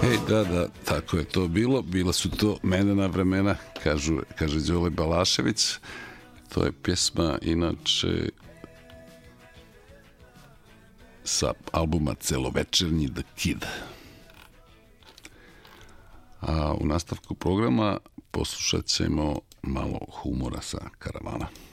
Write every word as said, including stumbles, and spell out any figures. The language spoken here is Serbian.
Ej, da, da, tako je to bilo. Bila su to medena vremena, kažu, kaže Đole Balašević. To je pjesma, inače, sa albuma Celovečernji The Kid. A u nastavku programa poslušat ćemo malo humora sa Karavana.